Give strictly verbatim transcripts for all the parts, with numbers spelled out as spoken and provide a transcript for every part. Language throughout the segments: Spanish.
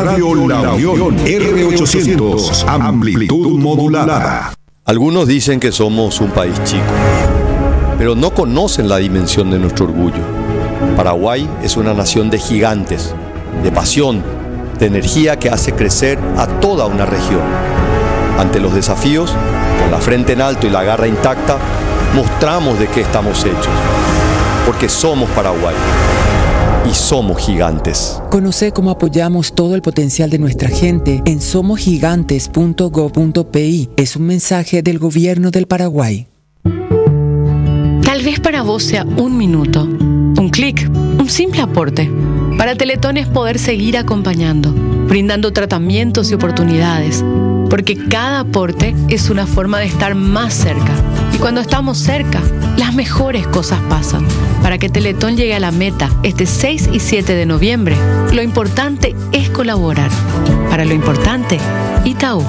Radio La Unión, R ochocientos, amplitud modulada. Algunos dicen que somos un país chico, pero no conocen la dimensión de nuestro orgullo. Paraguay es una nación de gigantes, de pasión, de energía que hace crecer a toda una región. Ante los desafíos, con la frente en alto y la garra intacta, mostramos de qué estamos hechos, porque somos Paraguay y somos gigantes. Conoce cómo apoyamos todo el potencial de nuestra gente en somos gigantes punto gob punto pi. Es un mensaje del Gobierno del Paraguay. Tal vez para vos sea un minuto, un clic, un simple aporte. Para Teletón es poder seguir acompañando, brindando tratamientos y oportunidades, porque cada aporte es una forma de estar más cerca. Y cuando estamos cerca, las mejores cosas pasan. Para que Teletón llegue a la meta este seis y siete de noviembre, lo importante es colaborar. Para lo importante, Itaú.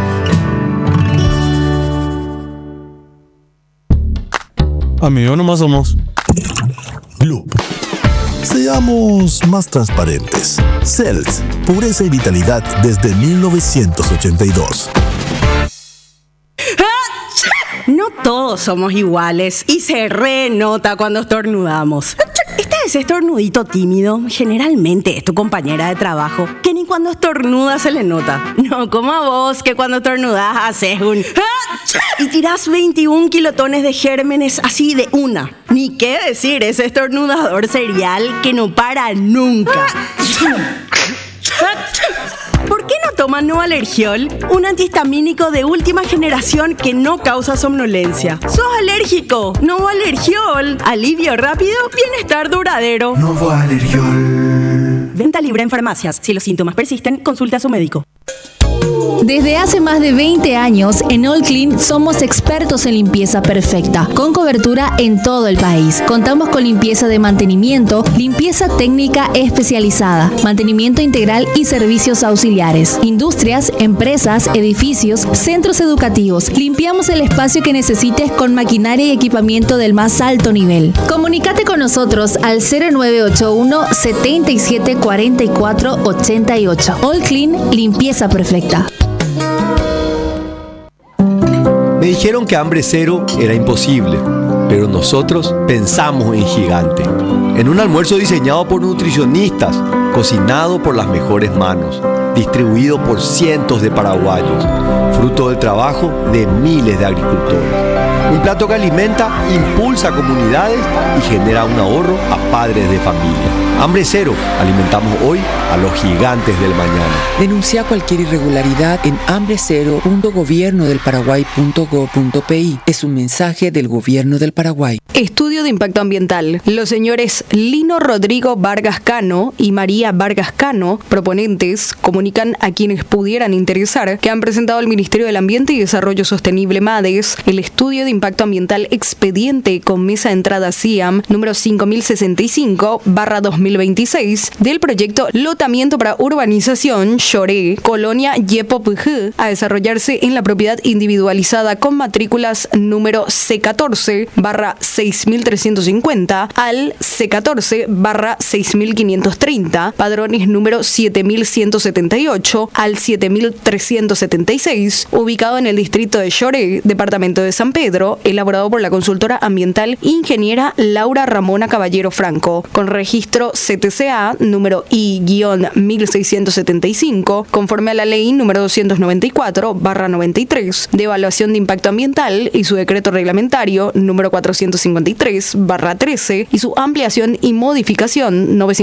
Amigo, nomás somos Gloop. Seamos más transparentes. Cells, pureza y vitalidad desde mil novecientos ochenta y dos. No todos somos iguales y se renota cuando estornudamos. Este es estornudito tímido, generalmente es tu compañera de trabajo, que ni cuando estornuda se le nota. No como a vos, que cuando estornudás haces un... y tirás veintiún kilotones de gérmenes así de una. Ni qué decir, ese estornudador serial que no para nunca. ¿Por qué no toman Novalergiol? Un antihistamínico de última generación que no causa somnolencia. ¿Sos alérgico? Novalergiol. Alivio rápido, bienestar duradero. Novalergiol. Venta libre en farmacias. Si los síntomas persisten, consulte a su médico. Desde hace más de veinte años, en All Clean somos expertos en limpieza perfecta, con cobertura en todo el país. Contamos con limpieza de mantenimiento, limpieza técnica especializada, mantenimiento integral y servicios auxiliares. Industrias, empresas, edificios, centros educativos. Limpiamos el espacio que necesites con maquinaria y equipamiento del más alto nivel. Comunícate con nosotros al cero nueve ocho uno, setenta y siete, cuarenta y cuatro, ochenta y ocho. All Clean, limpieza perfecta. Me dijeron que hambre cero era imposible, pero nosotros pensamos en gigante. En un almuerzo diseñado por nutricionistas, cocinado por las mejores manos, distribuido por cientos de paraguayos, fruto del trabajo de miles de agricultores. Un plato que alimenta, impulsa comunidades y genera un ahorro a padres de familia. Hambre cero, alimentamos hoy a los gigantes del mañana. Denuncia cualquier irregularidad en hambre cero punto gobierno del paraguay punto gob punto pi. Es un mensaje del Gobierno del Paraguay. Estudio de impacto ambiental. Los señores Lino Rodrigo Vargas Cano y María Vargas Cano, proponentes, comunican a quienes pudieran interesar que han presentado al Ministerio del Ambiente y Desarrollo Sostenible MADES el estudio de impacto ambiental expediente con mesa de entrada C I A M número cinco mil sesenta y cinco barra dos mil veintiséis del proyecto Lotamiento para Urbanización Lloré, Colonia Yepopj, a desarrollarse en la propiedad individualizada con matrículas número C catorce barra seis mil trescientos cincuenta al C catorce barra seis mil quinientos treinta, padrones número siete mil ciento setenta y ocho al siete mil trescientos setenta y seis, ubicado en el distrito de Lloré, departamento de San Pedro, elaborado por la consultora ambiental ingeniera Laura Ramona Caballero Franco, con registro C T C A número I mil seiscientos setenta y cinco, conforme a la ley número doscientos noventa y cuatro barra noventa y tres de evaluación de impacto ambiental y su decreto reglamentario número cuatrocientos cincuenta y tres barra trece y su ampliación y modificación novecientos